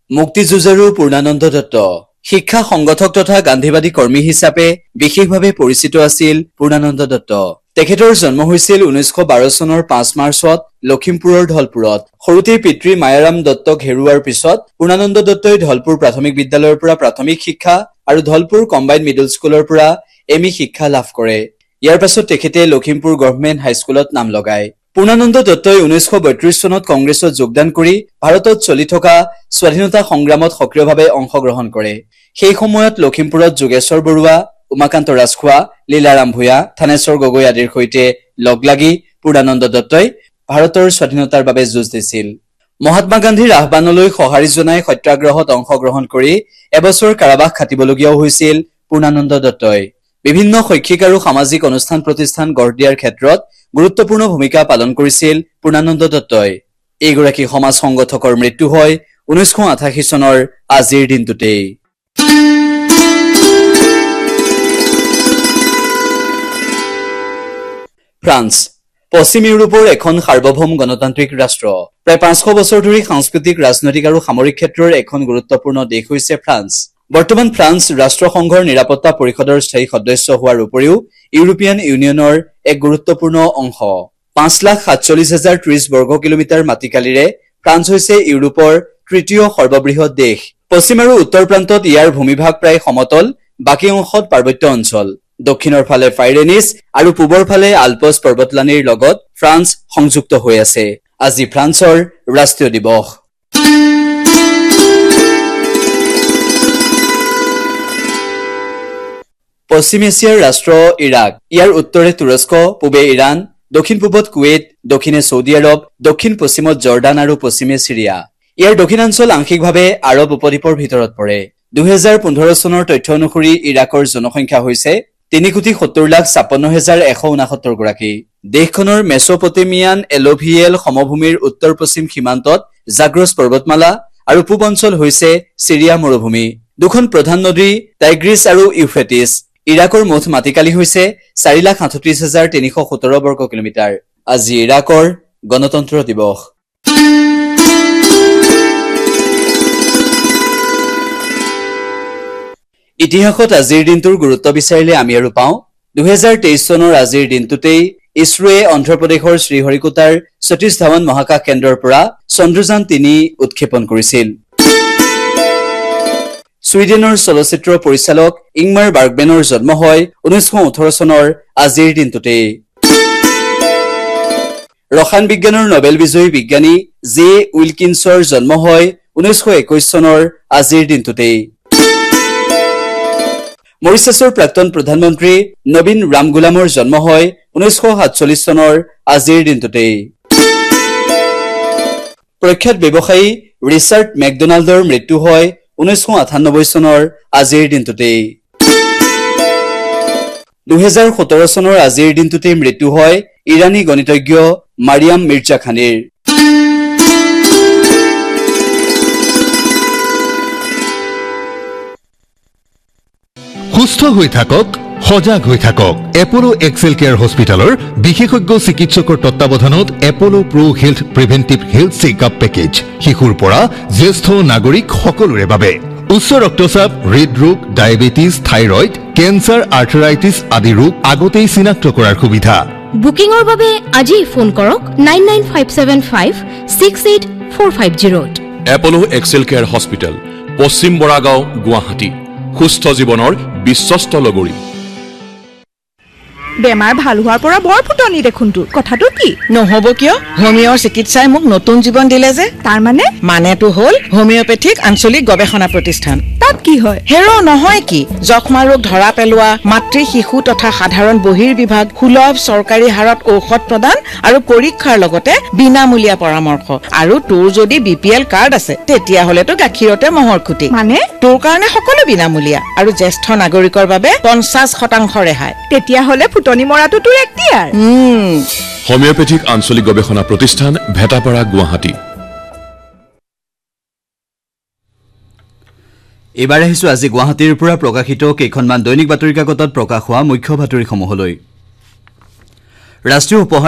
মুক্তিযুঁজাৰু পূৰ্ণানন্দ দত্ত শিক্ষা সংগঠক তথা গান্ধীবাদী কৰ্মী হিচাপে বিশেষভাৱে পৰিচিত আছিল পূৰ্ণানন্দ দত্ত। তেখেতৰ জন্ম হৈছিল 1912 চনৰ 5 মাৰ্চত লখিমপুৰৰ ধলপুৰত। সৰুতেই পিতৃ মায়াৰাম দত্তক হেৰুৱাৰ পিছত পূৰ্ণানন্দ দত্তই ধলপুৰ প্ৰাথমিক বিদ্যালয়ৰ পৰা প্ৰাথমিক শিক্ষা আৰু ধলপুৰ কম্বাইন্ড মিডল স্কুলৰ পৰা এমই শিক্ষা লাভ কৰে। ইয়াৰ পাছত তেখেতে লখিমপুৰ গভৰ্ণমেণ্ট হাইস্কুলত নাম লগায়। পূৰ্ণানন্দ দত্তই 1932 চনত কংগ্ৰেছত যোগদান কৰি ভাৰতত চলি থকা স্বাধীনতা সংগ্ৰামত সক্ৰিয়ভাৱে অংশগ্ৰহণ কৰে। সেই সময়ত লখিমপুৰত যোগেশ্বৰ বৰুৱা, উমাকান্ত ৰাজখোৱা, লীলাৰাম ভূঞা, থানেশ্বৰ গগৈ আদিৰ সৈতে লগ লাগি পূৰ্ণানন্দ দত্তই ভাৰতৰ স্বাধীনতাৰ বাবে যুঁজ দিছিল। মহাত্মা গান্ধীৰ আহ্বানলৈ সঁহাৰি জনাই সত্যাগ্ৰহত অংশগ্ৰহণ কৰি এবছৰ কাৰাবাস খাটিবলগীয়াও হৈছিল পূৰ্ণানন্দ দত্তই। বিভিন্ন শৈক্ষিক আৰু সামাজিক অনুষ্ঠান প্ৰতিষ্ঠান গঢ় দিয়াৰ ক্ষেত্ৰত গুৰুত্বপূৰ্ণ ভূমিকা পালন কৰিছিল পূৰ্ণানন্দ দত্তই। এইগৰাকী সমাজ সংগঠকৰ মৃত্যু হয় 1988 চনৰ আজিৰ দিনটোতেই। ফ্ৰান্স পশ্চিম ইউৰোপৰ এখন সাৰ্বভৌম গণতান্ত্ৰিক ৰাষ্ট্ৰ। প্ৰায় 500 বছৰ ধৰি সাংস্কৃতিক, ৰাজনৈতিক আৰু সামৰিক ক্ষেত্ৰৰ এখন গুৰুত্বপূৰ্ণ দেশ হৈছে ফ্ৰান্স। বৰ্তমান ফ্ৰান্স ৰাষ্ট্ৰসংঘৰ নিৰাপত্তা পৰিষদৰ স্থায়ী সদস্য হোৱাৰ উপৰিও ইউৰোপীয়ান ইউনিয়নৰ এক গুৰুত্বপূৰ্ণ অংশ। 5,47,030 বৰ্গ কিলোমিটাৰ মাটিকালিৰে ফ্ৰান্স হৈছে ইউৰোপৰ তৃতীয় সৰ্ববৃহৎ দেশ। পশ্চিম আৰু উত্তৰ প্ৰান্তত ইয়াৰ ভূমিভাগ প্ৰায় সমতল, বাকী অংশত পাৰ্বত্য অঞ্চল। দক্ষিণৰ ফালে ফাইৰেনিছ আৰু পূবৰ ফালে আলপছ পৰ্বতলানিৰ লগত ফ্ৰান্স সংযুক্ত হৈ আছে। আজি ফ্ৰান্সৰ ৰাষ্ট্ৰীয় দিৱস। পশ্চিম এছিয়াৰ ৰাষ্ট্ৰ ইৰাক। ইয়াৰ উত্তৰে তুৰস্ক, পূবে ইৰাণ, দক্ষিণ পূবত কুৱেইট, দক্ষিণে ছৌদি আৰৱ, দক্ষিণ পশ্চিমত জৰ্ডান আৰু পশ্চিমে চিৰিয়া। ইয়াৰ দক্ষিণাঞ্চল আংশিকভাৱে আৰৱ উপদ্বীপৰ ভিতৰত পৰে। 2015 চনৰ তথ্য অনুসৰি ইৰাকৰ জনসংখ্যা হৈছে 3,70,56,169 গৰাকী। দেশখনৰ মেছ'পটেমিয়ান এল'ভিয়েল সমভূমিৰ উত্তৰ পশ্চিম সীমান্তত জাগ্ৰছ পৰ্বতমালা আৰু পূব অঞ্চল হৈছে চিৰিয়া মৰুভূমি। দুখন প্ৰধান নদী টাইগ্ৰিছ আৰু ইউফ্ৰেটিছ। ইৰাকৰ মুঠ মাটিকালি হৈছে 4,38,317 বৰ্গ কিলোমিটাৰ। আজি ইৰাকৰ গণতন্ত্ৰ দিৱস। ইতিহাসত আজিৰ দিনটোৰ গুৰুত্ব বিচাৰিলে আমি আৰু পাওঁ 2023 চনৰ আজিৰ দিনটোতেই ইছৰোৱে অন্ধ্ৰপ্ৰদেশৰ শ্ৰীহৰিকোটাৰ সতীশ ধাৱন মহাকাশ কেন্দ্ৰৰ পৰা চন্দ্ৰযান 3 উৎক্ষেপণ কৰিছিল। ছুইডেনৰ চলচ্চিত্ৰ পৰিচালক ইংমাৰ বাৰ্গমেনৰ জন্ম হয় 1918 চনৰ আজিৰ দিনটোতেই। ৰসায়ন বিজ্ঞানৰ নোবেল বিজয়ী বিজ্ঞানী জে উইলকিনছৰ জন্ম হয় 1921 চনৰ আজিৰ দিনটোতেই। মৰিছাছৰ প্ৰাক্তন প্ৰধানমন্ত্ৰী নবীন ৰামগুলামৰ জন্ম হয় 1947 চনৰ আজিৰ দিনটোতেই। প্ৰখ্যাত ব্যৱসায়ী ৰিচাৰ্ড মেকডনাল্ডৰ মৃত্যু হয় 1998 চনৰ আজিৰ দিনটোতেই। 2017 চনৰ আজিৰ দিনটোতেই মৃত্যু হয় ইৰাণী গণিতজ্ঞ মাৰিয়াম মিৰ্জা খানীৰ। সুস্থ হৈ থাকক, সজাগ হৈ থাকক। এপলো এক্সেল কেয়াৰ হস্পিটেলৰ বিশেষজ্ঞ চিকিৎসকৰ তত্বাৱধানত এপলো প্ৰ' health preventive health checkup package শিশুৰ পৰা জ্যেষ্ঠ নাগৰিক সকলোৰে বাবে। উচ্চ ৰক্তচাপ, হৃদৰোগ, ডায়েবেটিছ, থাইৰয়ড, কেঞ্চাৰ, আৰ্থৰাইটিছ আদি ৰোগ আগতেই চিনাক্ত কৰাৰ সুবিধা। বুকিঙৰ বাবে আজি ফোন কৰক 99,575,68450। এপলো এক্সেল কেয়াৰ হস্পিটেল, পশ্চিম বৰাগাঁও, গুৱাহাটী। সুস্থ জীৱনৰ বিশ্বস্ত লগৰী। বেমাৰ ভাল হোৱাৰ পৰা বৰ ফুটনি দেখোন তোৰ। কথাটো কি? নহব কিয়? হোমিঅ'ৰ চিকিৎসাই মোক নতুন জীৱন দিলে যে। তাৰ মানেটো হ'ল হোমিঅ'পেথিক আঞ্চলিক গৱেষণা প্ৰতিষ্ঠান। তাত কি হয়? হেৰ নহয় কি, যক্ষ্মা ৰোগ ধৰা পেলোৱা, মাতৃ শিশু তথা সাধাৰণ বহিৰ্বিভাগ, সুলভ চৰকাৰী হাৰত ঔষধ প্ৰদান আৰু পৰীক্ষাৰ লগতে বিনামূলীয়া পৰামৰ্শ। আৰু তোৰ যদি BPL কাৰ্ড আছে তেতিয়াহ'লেতো গাখীৰতে মহৰ খুটি। মানে তোৰ কাৰণে সকলো বিনামূলীয়া আৰু জ্যেষ্ঠ নাগৰিকৰ বাবে 50% ৰেহাই। তেতিয়াহ'লে ফুটনি মৰাটো তোৰ এক্টিয়াৰ। হোমিঅ'পেথিক আঞ্চলিক গৱেষণা প্ৰতিষ্ঠান, ভেটাপাৰা, গুৱাহাটী। এইবাৰ আহিছো আজি গুৱাহাটীৰ পৰা প্ৰকাশিত কেইখনমান দৈনিক বাতৰি কাকতত প্ৰকাশ হোৱা মুখ্য বাতৰিসমূহলৈ। ৰাষ্ট্ৰীয় উপহাৰ